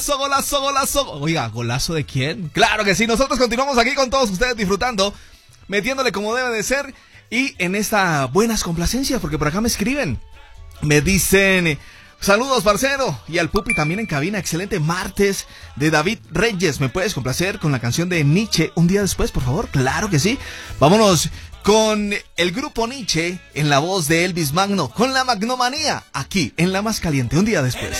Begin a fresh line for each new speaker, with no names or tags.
Golazo, golazo. Oiga, ¿golazo de quién? Claro que sí, nosotros continuamos aquí con todos ustedes disfrutando, metiéndole como debe de ser y en estas buenas complacencias, porque por acá me escriben, me dicen... Saludos, parcero, y al Pupi también en cabina. Excelente martes de David Reyes. ¿Me puedes complacer con la canción de Nietzsche un día después, por favor? Claro que sí. Vámonos con el grupo Nietzsche en la voz de Elvis Magno, con la Magnomanía, aquí en La Más Caliente, un día después.